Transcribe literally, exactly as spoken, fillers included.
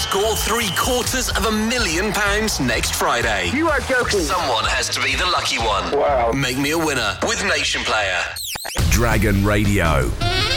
score three quarters of a million pounds next Friday. You are joking. Someone has to be the lucky one. Wow. Make me a winner with Nation Player. Dragon Radio.